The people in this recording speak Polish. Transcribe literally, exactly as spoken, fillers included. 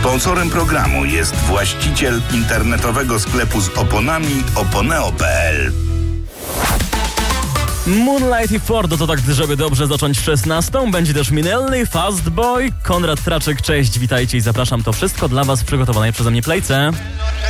Sponsorem programu jest właściciel internetowego sklepu z oponami oponeo kropka p l. Moonlight i Fordo to tak, żeby dobrze zacząć szesnastą. Będzie też Minelli, Fast Boy, Konrad Traczek, cześć, witajcie i zapraszam. To wszystko dla was w przygotowanej przeze mnie playce.